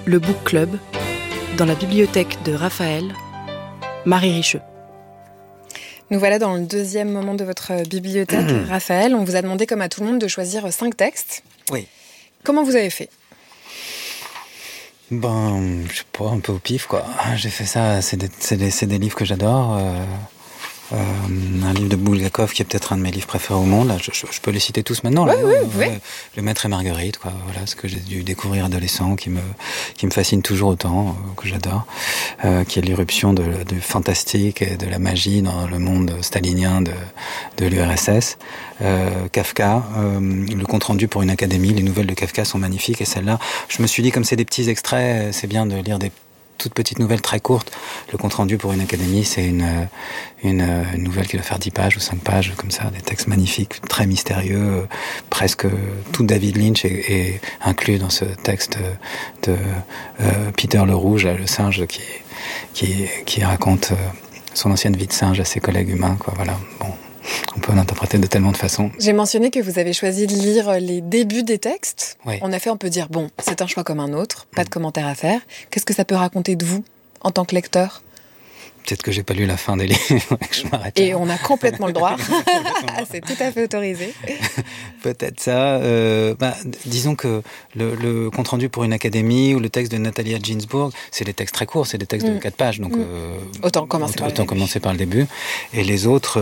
Le Book Club, dans la bibliothèque de Raphaël, Marie Richeux. Nous voilà dans le deuxième moment de votre bibliothèque, Raphaël. On vous a demandé, comme à tout le monde, de choisir 5 textes. Oui. Comment vous avez fait ? Je sais pas, un peu au pif, quoi. J'ai fait ça, c'est des livres que j'adore. Un livre de Bulgakov qui est peut-être un de mes livres préférés au monde. Là, je peux les citer tous maintenant. Là, oui. Le Maître et Marguerite, quoi. Voilà, ce que j'ai dû découvrir adolescent, qui me fascine toujours autant, que j'adore, qui est l'irruption du fantastique et de la magie dans le monde stalinien de l'URSS. Kafka, le compte rendu pour une académie, les nouvelles de Kafka sont magnifiques, et celle-là, je me suis dit, comme c'est des petits extraits, c'est bien de lire des toute petite nouvelle très courte. Le compte rendu pour une académie, c'est une nouvelle qui doit faire 10 pages ou 5 pages, comme ça, des textes magnifiques, très mystérieux. Presque tout David Lynch est inclus dans ce texte de Peter le Rouge, là, le singe qui raconte son ancienne vie de singe à ses collègues humains, quoi. Voilà. Bon. On peut l'interpréter de tellement de façons. J'ai mentionné que vous avez choisi de lire les débuts des textes. Oui. En effet, on peut dire, bon, c'est un choix comme un autre, pas de commentaire à faire. Qu'est-ce que ça peut raconter de vous, en tant que lecteur ? Peut-être que j'ai pas lu la fin des livres, que je m'arrête là. Et on a complètement le droit. C'est tout à fait autorisé. Peut-être ça. Disons que le compte-rendu pour une académie ou le texte de Natalia Ginzburg, c'est des textes très courts, c'est des textes de 4 pages. Donc, autant commencer par le début. Et les autres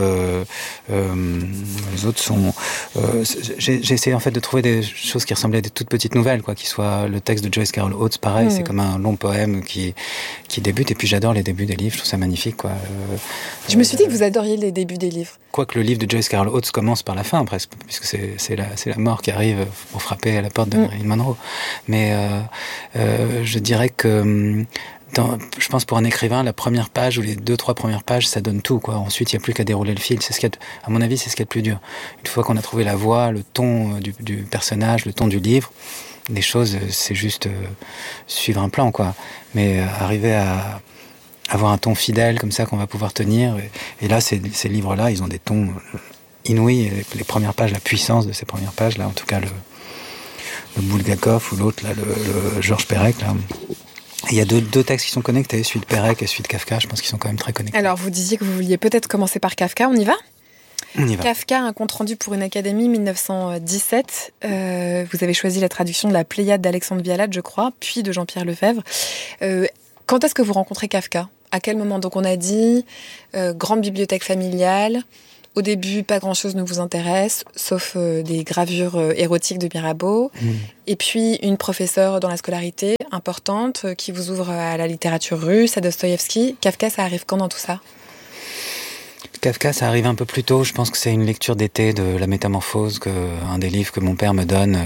sont... j'ai essayé en fait de trouver des choses qui ressemblaient à des toutes petites nouvelles, quoi, qui soient le texte de Joyce Carol Oates, pareil, c'est comme un long poème qui débute. Et puis j'adore les débuts des livres, je trouve ça magnifique, quoi. Je me suis dit que vous adoriez les débuts des livres. Quoique le livre de Joyce Carol Oates commence par la fin, presque, puisque c'est la mort qui arrive pour frapper à la porte de Marilyn Monroe. Mais je dirais que je pense pour un écrivain, la première page ou les 2-3 premières pages, ça donne tout, quoi. Ensuite, il n'y a plus qu'à dérouler le fil. À mon avis, c'est ce qu'il y a de plus dur. Une fois qu'on a trouvé la voix, le ton du personnage, le ton du livre, les choses, c'est juste suivre un plan, quoi. Mais arriver à avoir un ton fidèle comme ça qu'on va pouvoir tenir. Et là, ces livres-là, ils ont des tons inouïs. Les premières pages, la puissance de ces premières pages, là, en tout cas le Bulgakov ou l'autre, là, le Georges Perec, là. Il y a deux textes qui sont connectés, celui de Perec et celui de Kafka, je pense qu'ils sont quand même très connectés. Alors, vous disiez que vous vouliez peut-être commencer par Kafka, on y va ? On y va. Kafka, un compte rendu pour une académie, 1917. Vous avez choisi la traduction de la Pléiade d'Alexandre Vialat, je crois, puis de Jean-Pierre Lefebvre. Quand est-ce que vous rencontrez Kafka ? À quel moment ? Donc on a dit grande bibliothèque familiale. Au début, pas grand-chose ne vous intéresse, sauf des gravures érotiques de Mirabeau. Et puis une professeure dans la scolarité importante qui vous ouvre à la littérature russe, à Dostoïevski. Kafka, ça arrive quand dans tout ça ? Kafka, ça arrive un peu plus tôt. Je pense que c'est une lecture d'été de La Métamorphose, un des livres que mon père me donne.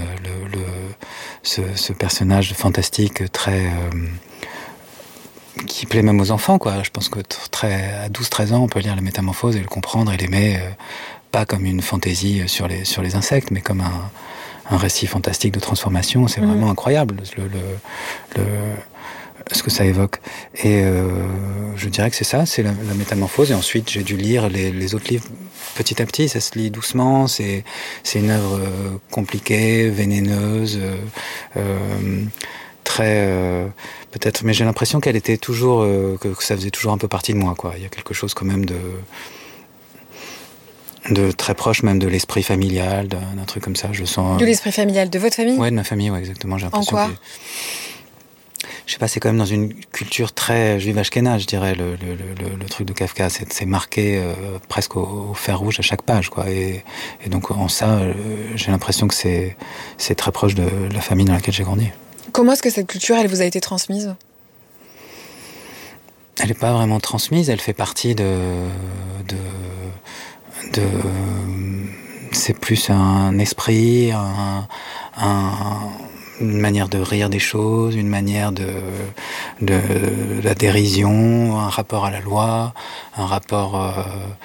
Ce personnage fantastique très... qui plaît même aux enfants, quoi. Je pense que à 12-13 ans, on peut lire La Métamorphose et le comprendre et l'aimer, pas comme une fantaisie sur les insectes, mais comme un récit fantastique de transformation. C'est vraiment incroyable, ce que ça évoque. Et je dirais que c'est ça, c'est la Métamorphose. Et ensuite, j'ai dû lire les autres livres petit à petit. Ça se lit doucement. C'est une œuvre compliquée, vénéneuse, très... peut-être, mais j'ai l'impression qu'elle était toujours... que ça faisait toujours un peu partie de moi, quoi. Il y a quelque chose quand même de très proche même de l'esprit familial, d'un truc comme ça, je sens... De l'esprit familial de votre famille ? Ouais, de ma famille, ouais, exactement. J'ai l'impression en quoi ? Je sais pas, c'est quand même dans une culture très juive ashkénaze, je dirais, le truc de Kafka. C'est marqué presque au fer rouge à chaque page, quoi. Et donc, en ça, j'ai l'impression que c'est très proche de la famille dans laquelle j'ai grandi. Comment est-ce que cette culture, elle vous a été transmise ? Elle n'est pas vraiment transmise, elle fait partie c'est plus un esprit, une manière de rire des choses, une manière de la dérision, un rapport à la loi, un rapport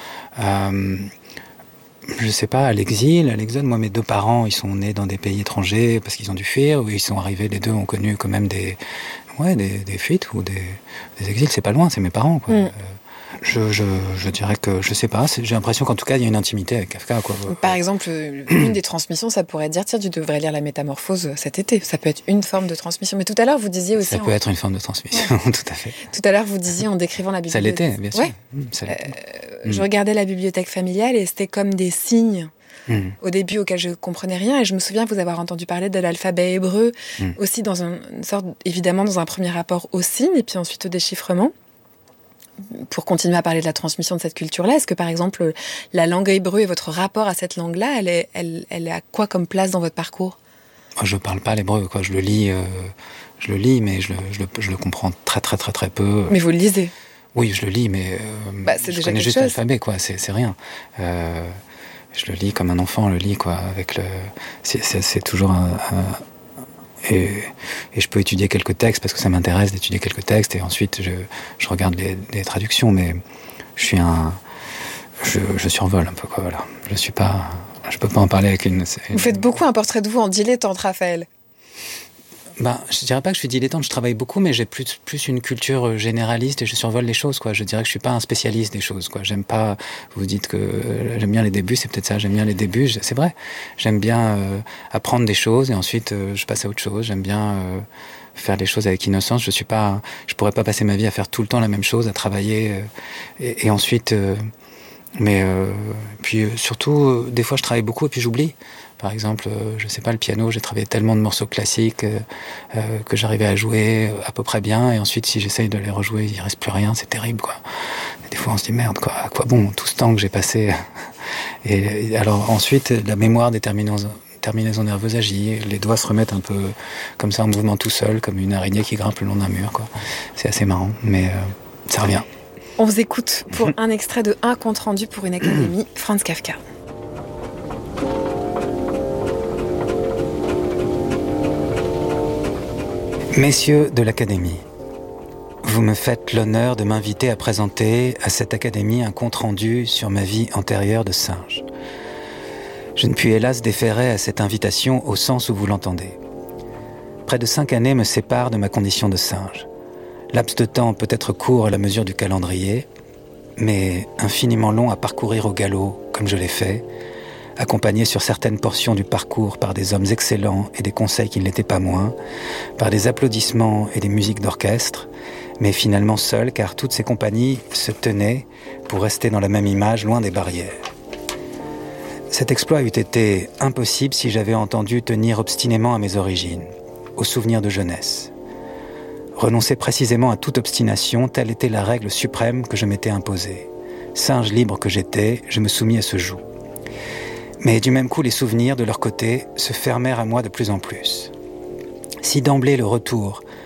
je sais pas, à l'exil, à l'exode. Moi, mes 2 parents, ils sont nés dans des pays étrangers parce qu'ils ont dû fuir, ou ils sont arrivés, les 2 ont connu quand même des fuites ou des exils. C'est pas loin, c'est mes parents, quoi. Je dirais que je sais pas. J'ai l'impression qu'en tout cas il y a une intimité avec Kafka, quoi. Par exemple, une des transmissions, ça pourrait dire tiens, tu devrais lire La Métamorphose cet été. Ça peut être une forme de transmission. Mais tout à l'heure, vous disiez aussi. Ça peut être une forme de transmission, tout à fait. Tout à l'heure, vous disiez en décrivant la bibliothèque. Ça l'était, bien sûr. Ouais. Ça l'était. Je regardais la bibliothèque familiale et c'était comme des signes. Au début, auquel je comprenais rien, et je me souviens vous avoir entendu parler de l'alphabet hébreu, aussi dans une sorte, évidemment, dans un premier rapport aux signes, et puis ensuite au déchiffrement. Pour continuer à parler de la transmission de cette culture-là, est-ce que, par exemple, la langue hébreu et votre rapport à cette langue-là, elle a quoi comme place dans votre parcours ? Moi, je parle pas l'hébreu, quoi. Je le lis, mais je le comprends très, très, très, très peu. Mais vous le lisez ? Oui, je le lis, mais je connais juste l'alphabet, quoi. C'est rien. Je le lis comme un enfant le lit, quoi. C'est toujours et je peux étudier quelques textes parce que ça m'intéresse d'étudier quelques textes, et ensuite je regarde les traductions, mais je survole un peu, quoi. Voilà. Je peux pas en parler avec une. Vous faites beaucoup un portrait de vous en dilettante, Raphaël. Je dirais pas que je suis dilettante, je travaille beaucoup, mais j'ai plus une culture généraliste et je survole les choses, quoi. Je dirais que je suis pas un spécialiste des choses, quoi. J'aime pas, vous dites que j'aime bien les débuts, c'est peut-être ça, j'aime bien les débuts, c'est vrai. J'aime bien apprendre des choses et ensuite je passe à autre chose. J'aime bien faire les choses avec innocence. Je pourrais pas passer ma vie à faire tout le temps la même chose, à travailler et ensuite puis surtout des fois je travaille beaucoup et puis j'oublie. Par exemple, je sais pas, le piano, j'ai travaillé tellement de morceaux classiques que j'arrivais à jouer à peu près bien, et ensuite si j'essaye de les rejouer, il reste plus rien, c'est terrible, quoi. Et des fois on se dit merde, quoi, à quoi bon tout ce temps que j'ai passé. Et alors ensuite la mémoire des terminaisons nerveuses agit, les doigts se remettent un peu comme ça en mouvement tout seul, comme une araignée qui grimpe le long d'un mur, quoi. C'est assez marrant, mais ça revient. On vous écoute pour un extrait de Un compte rendu pour une académie, Franz Kafka. Messieurs de l'Académie, vous me faites l'honneur de m'inviter à présenter à cette Académie un compte-rendu sur ma vie antérieure de singe. Je ne puis hélas déférer à cette invitation au sens où vous l'entendez. Près de 5 années me séparent de ma condition de singe. Laps de temps peut être court à la mesure du calendrier, mais infiniment long à parcourir au galop, comme je l'ai fait, accompagné sur certaines portions du parcours par des hommes excellents et des conseils qui ne l'étaient pas moins, par des applaudissements et des musiques d'orchestre, mais finalement seul, car toutes ces compagnies se tenaient pour rester dans la même image, loin des barrières. Cet exploit eût été impossible si j'avais entendu tenir obstinément à mes origines, aux souvenirs de jeunesse. Renoncer précisément à toute obstination, telle était la règle suprême que je m'étais imposée. Singe libre que j'étais, je me soumis à ce joug. Mais du même coup, les souvenirs, de leur côté, se fermèrent à moi de plus en plus. Si d'emblée le retour